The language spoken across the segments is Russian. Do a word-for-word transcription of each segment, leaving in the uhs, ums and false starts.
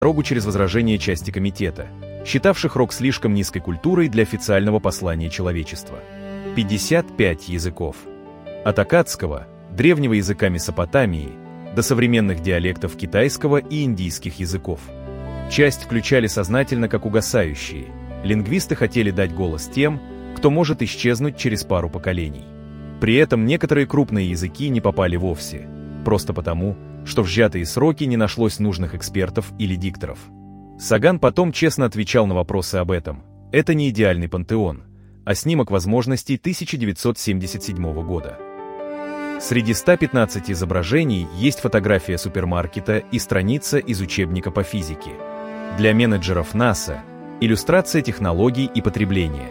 дорогу через возражение части комитета, считавших рок слишком низкой культурой для официального послания человечества. пятьдесят пять языков. От аккадского, древнего языка Месопотамии, до современных диалектов китайского и индийских языков. Часть включали сознательно как угасающие. Лингвисты хотели дать голос тем, кто может исчезнуть через пару поколений. При этом некоторые крупные языки не попали вовсе, просто потому, что в сжатые сроки не нашлось нужных экспертов или дикторов. Саган потом честно отвечал на вопросы об этом. Это не идеальный пантеон, а снимок возможностей тысяча девятьсот семьдесят седьмого года. Среди ста пятнадцати изображений есть фотография супермаркета и страница из учебника по физике. Для менеджеров НАСА – иллюстрация технологий и потребления.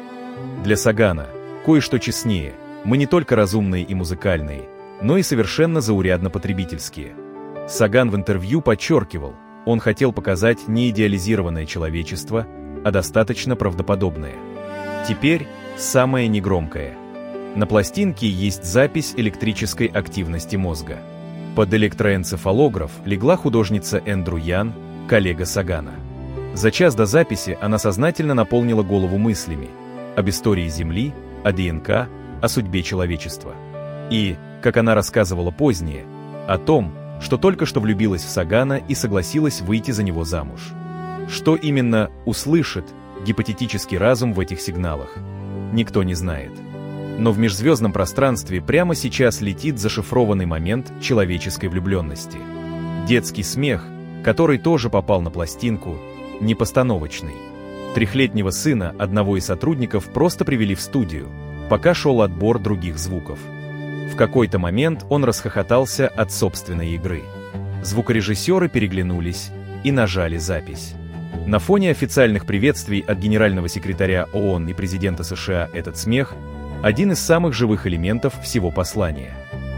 Для Сагана кое-что честнее, мы не только разумные и музыкальные, но и совершенно заурядно потребительские. Саган в интервью подчеркивал, он хотел показать не идеализированное человечество, а достаточно правдоподобное. Теперь самое негромкое. На пластинке есть запись электрической активности мозга. Под электроэнцефалограф легла художница Эндрю Ян, коллега Сагана. За час до записи она сознательно наполнила голову мыслями об истории Земли, о ДНК, о судьбе человечества. И, как она рассказывала позднее, о том, что только что влюбилась в Сагана и согласилась выйти за него замуж. Что именно услышит гипотетический разум в этих сигналах, никто не знает. Но в межзвездном пространстве прямо сейчас летит зашифрованный момент человеческой влюбленности. Детский смех, который тоже попал на пластинку, непостановочный. Трехлетнего сына одного из сотрудников просто привели в студию, пока шел отбор других звуков. В какой-то момент он расхохотался от собственной игры. Звукорежиссеры переглянулись и нажали запись. На фоне официальных приветствий от генерального секретаря ООН и президента США этот смех – один из самых живых элементов всего послания.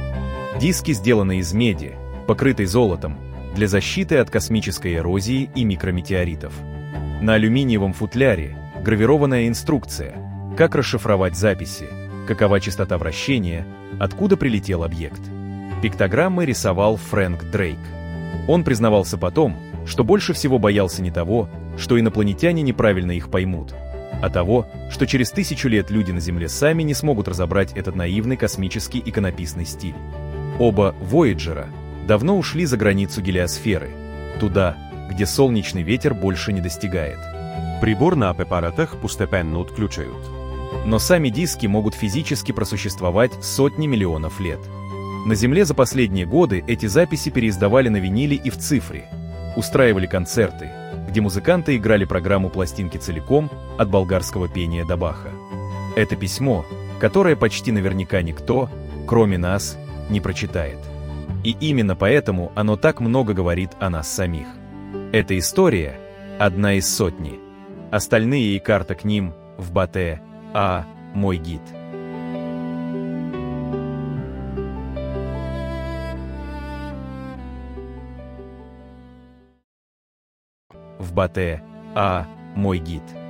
Диски сделаны из меди, покрытой золотом, для защиты от космической эрозии и микрометеоритов. На алюминиевом футляре гравированная инструкция, как расшифровать записи, какова частота вращения, откуда прилетел объект. Пиктограммы рисовал Фрэнк Дрейк. Он признавался потом, что больше всего боялся не того, что инопланетяне неправильно их поймут, а того, что через тысячу лет люди на Земле сами не смогут разобрать этот наивный космический иконописный стиль. Оба «Вояджера» давно ушли за границу гелиосферы, туда, где солнечный ветер больше не достигает. Прибор на апаратах постепенно отключают. Но сами диски могут физически просуществовать сотни миллионов лет. На Земле за последние годы эти записи переиздавали на виниле и в цифре, устраивали концерты, где музыканты играли программу пластинки целиком, от болгарского пения до Баха. Это письмо, которое почти наверняка никто, кроме нас, не прочитает. И именно поэтому оно так много говорит о нас самих. Эта история – одна из сотни. Остальные и карта к ним в Батэ А «Мой гид». В Батэ А «Мой гид».